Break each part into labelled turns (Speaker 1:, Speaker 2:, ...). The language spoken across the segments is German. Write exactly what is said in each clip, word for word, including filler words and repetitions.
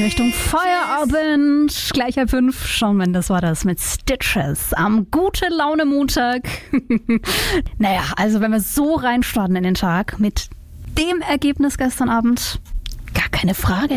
Speaker 1: Richtung Feierabend. Gleich halb fünf. Shawn Mendes war das mit Stitches am Gute Laune Montag. Naja, also wenn wir so reinstarten in den Tag mit dem Ergebnis gestern Abend, gar keine Frage.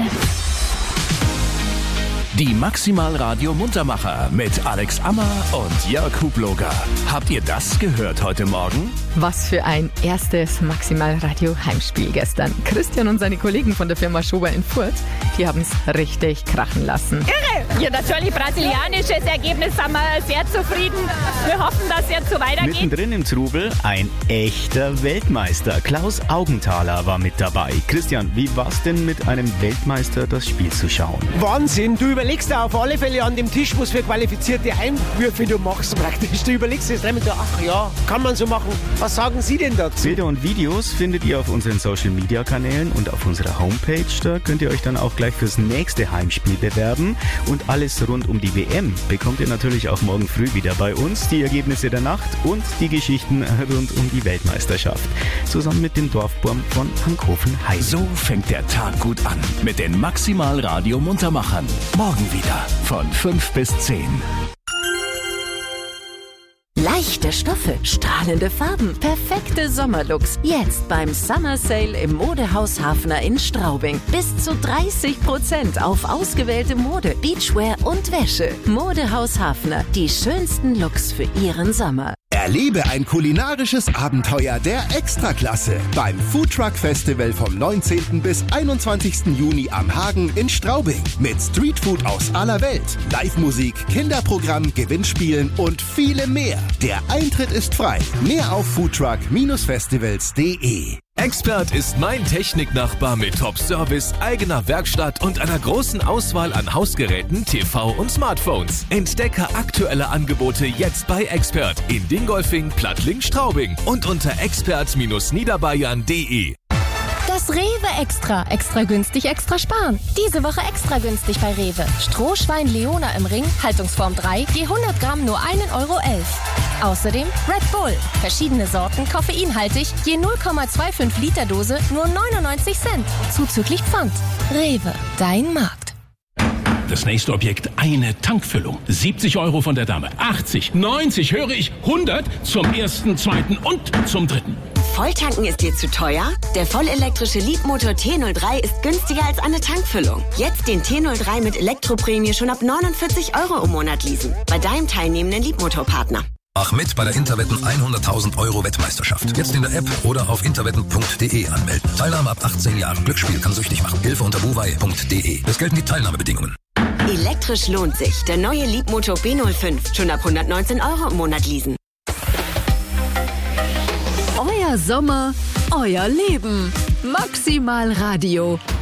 Speaker 2: Die Maximal-Radio Muntermacher mit Alex Ammer und Jörg Hubloger. Habt ihr das gehört heute Morgen?
Speaker 3: Was für ein erstes Maximal-Radio-Heimspiel gestern. Christian und seine Kollegen von der Firma Schober in Furth, die haben es richtig krachen lassen.
Speaker 4: Irre! Ja, natürlich brasilianisches Ergebnis, sind wir sehr zufrieden. Wir hoffen, dass es jetzt so weitergeht.
Speaker 5: Mittendrin im Trubel ein echter Weltmeister. Klaus Augenthaler war mit dabei. Christian, wie war's denn mit einem Weltmeister das Spiel zu schauen?
Speaker 6: Wahnsinn, du überlegst da auf alle Fälle an dem Tisch, was für qualifizierte Heimwürfe du machst praktisch. Du überlegst jetzt dreimal, ach ja, kann man so machen. Was sagen Sie denn dazu?
Speaker 5: Bilder und Videos findet ihr auf unseren Social-Media-Kanälen und auf unserer Homepage. Da könnt ihr euch dann auch gleich fürs nächste Heimspiel bewerben. Und alles rund um die W M bekommt ihr natürlich auch morgen früh wieder bei uns. Die Ergebnisse der Nacht und die Geschichten rund um die Weltmeisterschaft. Zusammen mit dem Dorfburm von Hankhofen-Heide.
Speaker 2: So fängt der Tag gut an mit den Maximal-Radio Muntermachern. Morgen wieder von fünf bis zehn.
Speaker 7: Leichte Stoffe, strahlende Farben, perfekte Sommerlooks. Jetzt beim Summer Sale im Modehaus Hafner in Straubing. Bis zu dreißig Prozent auf ausgewählte Mode, Beachwear und Wäsche. Modehaus Hafner, die schönsten Looks für Ihren Sommer.
Speaker 8: Erlebe ein kulinarisches Abenteuer der Extraklasse beim Foodtruck Festival vom neunzehnten bis einundzwanzigsten Juni am Hagen in Straubing. Mit Streetfood aus aller Welt, Live-Musik, Kinderprogramm, Gewinnspielen und vielem mehr. Der Eintritt ist frei. Mehr auf foodtruck Festivals punkt de.
Speaker 9: Expert ist mein Techniknachbar mit Top-Service, eigener Werkstatt und einer großen Auswahl an Hausgeräten, T V und Smartphones. Entdecke aktuelle Angebote jetzt bei Expert in Dingolfing, Plattling, Straubing und unter expert Bindestrich niederbayern punkt de.
Speaker 10: Das Rewe Extra. Extra günstig, extra sparen. Diese Woche extra günstig bei Rewe. Strohschwein Leona im Ring, Haltungsform drei, je hundert Gramm nur ein Euro elf. Außerdem Red Bull. Verschiedene Sorten, koffeinhaltig, je null Komma fünfundzwanzig Liter Dose, nur neunundneunzig Cent. Zuzüglich Pfand. Rewe, dein Markt.
Speaker 11: Das nächste Objekt, eine Tankfüllung. siebzig Euro von der Dame. achtzig, neunzig, höre ich, hundert zum ersten, zweiten und zum dritten.
Speaker 12: Volltanken ist dir zu teuer? Der vollelektrische Leapmotor T null drei ist günstiger als eine Tankfüllung. Jetzt den T null drei mit Elektroprämie schon ab neunundvierzig Euro im Monat leasen. Bei deinem teilnehmenden Leapmotor-Partner.
Speaker 13: Mach mit bei der Interwetten hunderttausend Euro Wettmeisterschaft. Jetzt in der App oder auf interwetten punkt de anmelden. Teilnahme ab achtzehn Jahren. Glücksspiel kann süchtig machen. Hilfe unter buwei punkt de. Es gelten die Teilnahmebedingungen.
Speaker 12: Elektrisch lohnt sich. Der neue Leapmotor B null fünf. Schon ab hundertneunzehn Euro im Monat leasen.
Speaker 7: Euer Sommer, euer Leben. Maximal Radio.